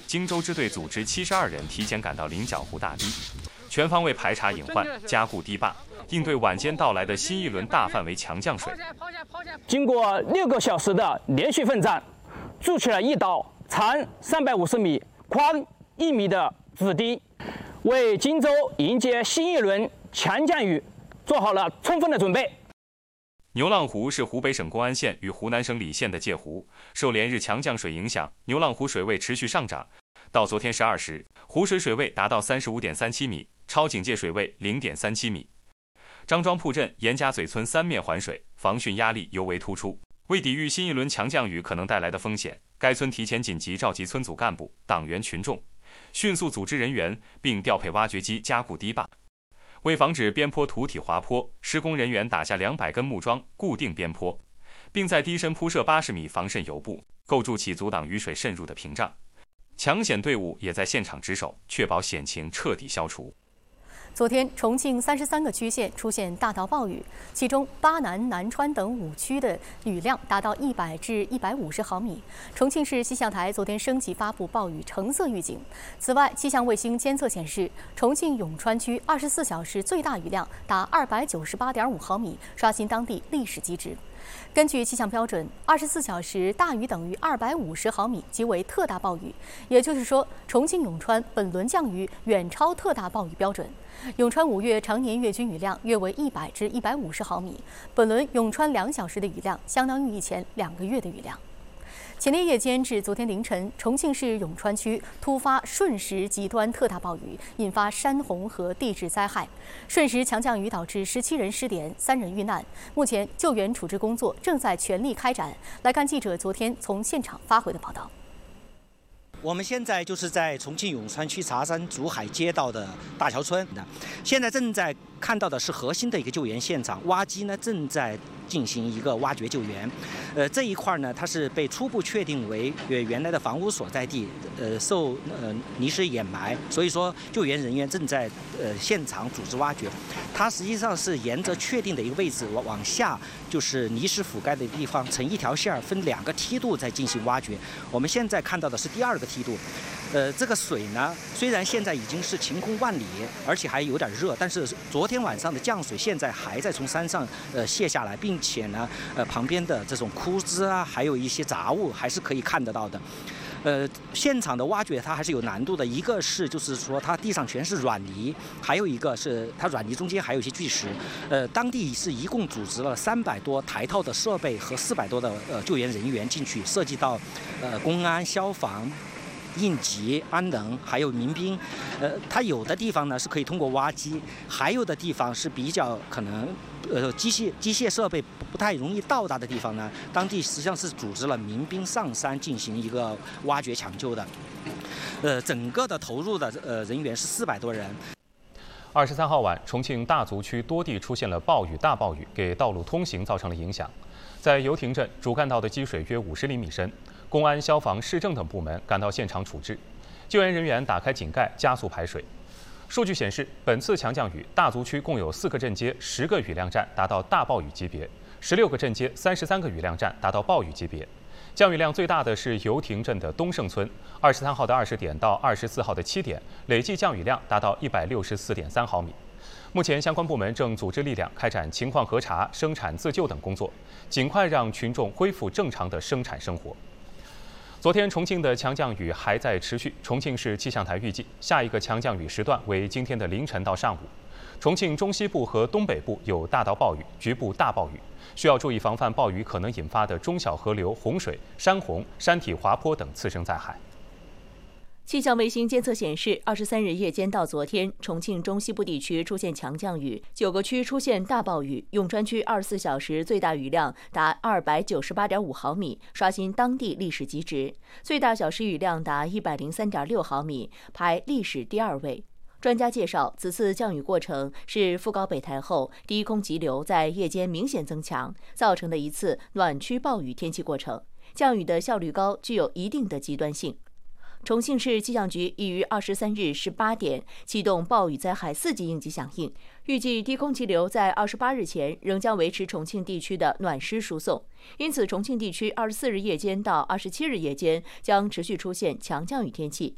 荆州支队组织72人提前赶到菱角湖大堤，全方位排查隐患，加固堤坝，应对晚间到来的新一轮大范围强降水。 经过6个小时的连续奋战，筑起了一道长350米、宽1米的子堤，为荆州迎接新一轮强降雨做好了充分的准备。 牛浪湖是湖北省公安县与湖南省澧县的界湖，受连日强降水影响，牛浪湖水位持续上涨。到昨天12时，湖水位达到35.37米，超警戒水位0.37米。张庄铺镇、严家嘴村3面环水，防汛压力尤为突出。为抵御新一轮强降雨可能带来的风险，该村提前紧急召集村组干部、党员群众，迅速组织人员，并调配挖掘机加固堤坝。为防止边坡土体滑坡，施工人员打下200根木桩固定边坡，并在堤身铺设80米防渗油布，构筑起阻挡雨水渗入的屏障。抢险队伍也在现场值守，确保险情彻底消除。 昨天，重庆33个区县出现大到暴雨，其中巴南、南川等5区的雨量达到100至150毫米。重庆市气象台昨天升级发布暴雨橙色预警。此外，气象卫星监测显示，重庆永川区24小时最大雨量达298.5毫米，刷新当地历史极值。根据气象标准，24小时大雨等于250毫米即为特大暴雨。也就是说，重庆永川本轮降雨远超特大暴雨标准。永川5月常年月均雨量约为100至150毫米，本轮永川2小时的雨量相当于以前2个月的雨量。前天夜间至昨天凌晨，重庆市永川区突发瞬时极端特大暴雨，引发山洪和地质灾害。瞬时强降雨导致17人失联，3人遇难。目前救援处置工作正在全力开展。来看记者昨天从现场发回的报道。 我们现在就是在重庆永川区茶山竹海街道的大桥村，现在正在看到的是核心的一个救援现场，挖机呢正在进行一个挖掘救援。这一块呢，它是被初步确定为原来的房屋所在地，受泥石掩埋，所以说救援人员正在现场组织挖掘。它实际上是沿着确定的一个位置往下，就是泥石覆盖的地方，成一条线，分2个梯度在进行挖掘。我们现在看到的是第2个梯度。这个水呢，虽然现在已经是晴空万里，而且还有点热，但是昨天晚上的降水现在还在从山上卸下来，并且呢，旁边的这种枯枝啊，还有一些杂物还是可以看得到的。现场的挖掘它还是有难度的，一个是就是说它地上全是软泥，还有一个是它软泥中间还有一些巨石。当地是一共组织了300多台套的设备和400多的救援人员进去，涉及到公安、消防、应急、安能，还有民兵。它有的地方呢是可以通过挖机，还有的地方是比较可能机械设备不太容易到达的地方呢，当地实际上是组织了民兵上山进行一个挖掘抢救的。整个的投入的人员是400多人。 23号晚，重庆大足区多地出现了暴雨、大暴雨，给道路通行造成了影响。在油亭镇，主干道的积水约50厘米深，公安、消防、市政等部门赶到现场处置，救援人员打开井盖，加速排水。数据显示，本次强降雨，大足区共有4个镇街10个雨量站达到大暴雨级别，16个镇街33个雨量站达到暴雨级别。降雨量最大的是油亭镇的东胜村，23号的20点到24号的7点，累计降雨量达到164.3毫米。目前，相关部门正组织力量开展情况核查、生产自救等工作，尽快让群众恢复正常的生产生活。昨天，重庆的强降雨还在持续。重庆市气象台预计，下一个强降雨时段为今天的凌晨到上午。重庆中西部和东北部有大到暴雨、局部大暴雨，需要注意防范暴雨可能引发的中小河流洪水、山洪、山体滑坡等次生灾害。 气象卫星监测显示，23日夜间到昨天，重庆中西部地区出现强降雨，9个区出现大暴雨。永川区24小时最大雨量达298.5毫米，刷新当地历史极值；最大小时雨量达103.6毫米，排历史第2位。专家介绍，此次降雨过程是副高北抬后低空急流在夜间明显增强，造成的一次暖区暴雨天气过程。降雨的效率高，具有一定的极端性。重庆市气象局已于23日18点启动暴雨灾害4级应急响应，预计低空气流在28日前仍将维持重庆地区的暖湿输送，因此重庆地区24日夜间到27日夜间将持续出现强降雨天气。